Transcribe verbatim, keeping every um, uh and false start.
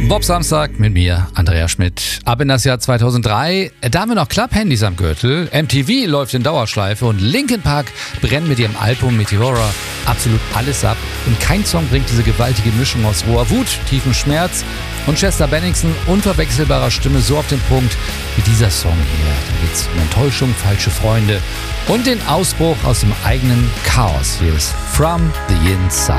Bob Samstag mit mir, Andreas Schmidt. Ab in das Jahr zweitausenddrei, da haben wir noch Club-Handys am Gürtel, M T V läuft in Dauerschleife und Linkin Park brennt mit ihrem Album Meteora absolut alles ab. Und kein Song bringt diese gewaltige Mischung aus roher Wut, tiefem Schmerz und Chester Bennington unverwechselbarer Stimme so auf den Punkt wie dieser Song hier. Da geht's um Enttäuschung, falsche Freunde und den Ausbruch aus dem eigenen Chaos. Hier ist From the Inside.